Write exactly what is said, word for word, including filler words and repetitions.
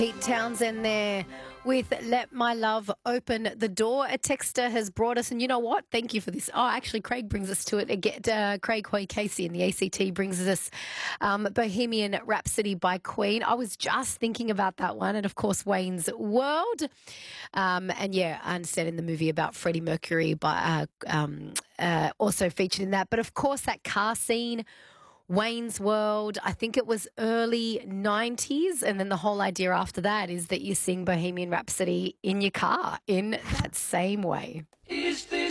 Pete Townsend there with Let My Love Open the Door. A texter has brought us, and you know what? Thank you for this. Oh, actually, Craig brings us to it. Again, uh, Craig Hoy Casey in the A C T brings us um, Bohemian Rhapsody by Queen. I was just thinking about that one, and of course, Wayne's World. Um, and yeah, I understand in the movie about Freddie Mercury, but uh, um, uh, also featured in that. But of course, that car scene, Wayne's World, I think it was early nineties. And then the whole idea after that is that you sing Bohemian Rhapsody in your car in that same way. Is this